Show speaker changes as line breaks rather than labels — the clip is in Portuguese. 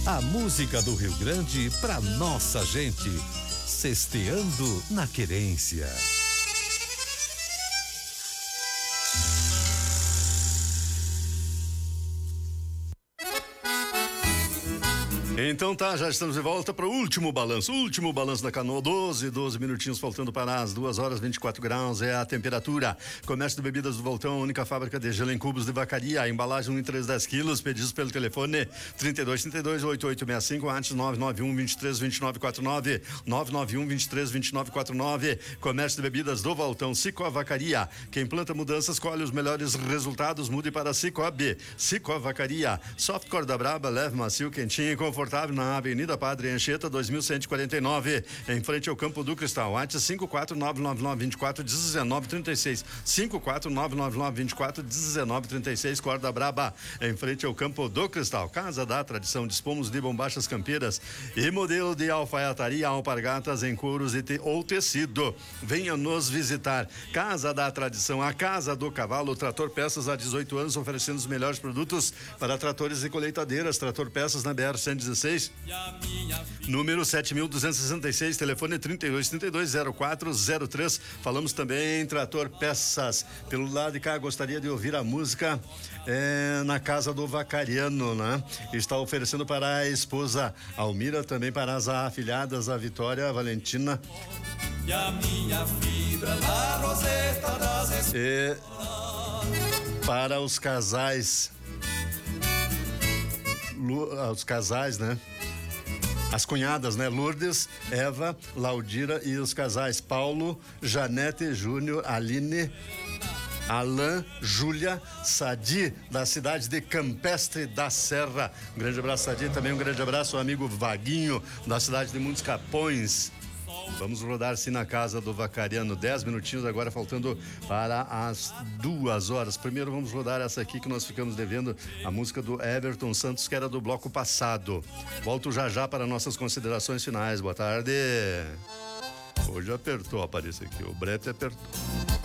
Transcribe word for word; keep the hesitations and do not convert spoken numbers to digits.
A música do Rio Grande pra nossa gente. Sexteando na querência.
Então tá, já estamos de volta para o último balanço, último balanço da Canoa, doze, doze minutinhos faltando para as duas horas, vinte e quatro graus é a temperatura. Comércio de bebidas do Voltão, única fábrica de gelo em cubos de vacaria, a embalagem um em três, dez quilos, pedidos pelo telefone trinta e dois, trinta e dois, oitenta e oito sessenta e cinco, antes nove nove um, vinte e três, vinte e nove quarenta e nove, nove nove um, vinte e três, vinte e nove quarenta e nove. Comércio de bebidas do Voltão, Cicobi Vacaria, quem planta mudanças colhe os melhores resultados, mude para Cicobi. Cicobi Vacaria, soft corda braba, leve, macio, quentinho e confortável na Avenida Padre Anchieta, dois mil cento e quarenta e nove, em frente ao Campo do Cristal. WhatsApp cinco quatro nove nove nove, vinte e quatro, dezenove, trinta e seis, cinco quatro nove nove nove, vinte e quatro, dezenove, trinta e seis, Corda Braba, em frente ao Campo do Cristal. Casa da Tradição, dispomos de bombachas campeiras e modelo de alfaiataria, alpargatas em couros e te, ou tecido. Venha nos visitar. Casa da Tradição, a Casa do Cavalo, Trator Peças há dezoito anos, oferecendo os melhores produtos para tratores e colheitadeiras. Trator Peças na B R cento e dezesseis, número sete mil duzentos e sessenta e seis, telefone trinta e dois, trinta e dois, zero quatro zero três. Falamos também em Trator Peças. Pelo lado de cá, gostaria de ouvir a música é, na Casa do Vacariano, né? Está oferecendo para a esposa Almira, também para as afilhadas, a Vitória, a Valentina. E a minha fibra na roseta das e para os casais, os casais, né? As cunhadas, né? Lourdes, Eva, Laudira e os casais Paulo, Janete, Júnior, Aline, Alain, Júlia, Sadi, da cidade de Campestre da Serra. Um grande abraço, Sadi. Também um grande abraço ao amigo Vaguinho, da cidade de Muitos Capões. Vamos rodar sim na Casa do Vacariano, dez minutinhos agora, faltando para as duas horas. Primeiro vamos rodar essa aqui que nós ficamos devendo, a música do Everton Santos, que era do bloco passado. Volto já já para nossas considerações finais. Boa tarde. Hoje apertou, aparece aqui, o brete apertou.